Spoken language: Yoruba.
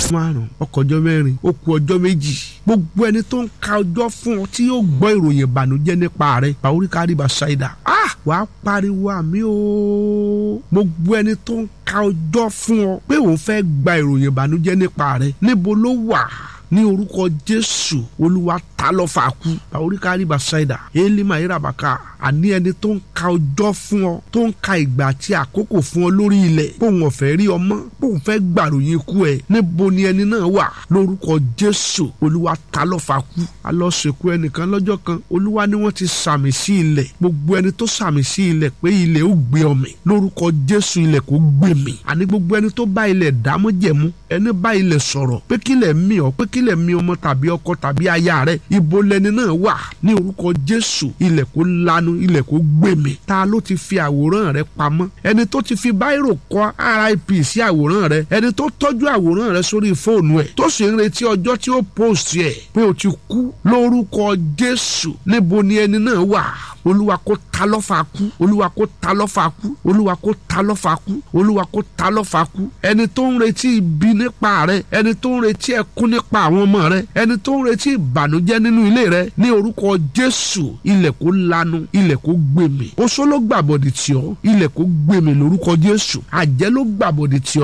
5 ọkọ̀ ọjọ́ 4 ó kù ọjọ́ 2. gbogbo ẹni tó ń ka ọjọ́ fún ọ tí yóò gbọ́ ìròyìn ìbànújẹ́ nípa rẹ pàóríkàrí bàṣáìdà wàá pariwo àmì o. gbogbo ẹni tó ń ka ọjọ́ fún ọ pé òun fẹ́ gba ìròyìn ìbànújẹ́ nípa rẹ níbo ló wà? ní orúkọ Jésù Olúwa ta lọ́fà kú pàóríkàrí bàṣáìdà élímà ìràbàkà. àní ẹni tó ń ka ọjọ́ fún ọ tó ń ka ìgbà àti àkókò fún ọ lórí ilẹ̀ bóun ọ̀fẹ́ rí ọmọ bóun fẹ́ gbàròyìn ikú ẹ níbo ni ẹni náà wà? lórúkọ Jésù Olúwa ta lọ́fà kú. a lọ sìnkú ẹnìkan lọ́jọ́ kan Olúwa ni wọ́n ti sàmì sí ilẹ̀ gbogbo ẹni tó sàmì sí ilẹ̀ pé ilẹ̀ ó gbé ọmọ lórúkọ Jésù ilẹ̀ kò gbé mi. àní gbogbo ẹni tó bá ilẹ̀ dámọ́jẹ̀mú ẹni bá ilẹ̀ sọ̀rọ̀ pé kílẹ̀ mi ọ pé kílẹ̀ mi ọmọ tàbí ọkọ tàbí aya rẹ ibo lẹni náà wà? ní orúkọ Jésù ilẹ̀ kò lanu ilẹ̀ kò gbé mi. ta ló ti fi àwòrán rẹ pamọ́? ẹni tó ti fi báírò kọ RIP sí àwòrán rẹ, ẹni tó tọ́jú àwòrán rẹ sórí fóònù ẹ tó sì ń retí ọjọ́ tí ó post ẹ pé o ti kú lórúkọ Jésù níbo ni ẹni náà wà? Olúwa kó ta lọ́fà kú. Olúwa kó ta lọ́fà kú. Olúwa kó ta lọ́fà kú. Olúwa kó ta lọ́fà kú. ẹni tó ń retí ibi nípa rẹ, ẹni tó ń retí ẹkún nípa àwọn ọmọ rẹ, ẹni tó ń retí ìbànújẹ́ nínú ilé rẹ ní orúkọ Jésù ilẹ̀ kó lanu ilẹ̀ kó gbé mi. oṣó ló gbàbọ̀dì tì ọ́ ilẹ̀ kó gbé mi lórúkọ Jésù. àjẹ́ ló gbàbọ̀dì tì ọ́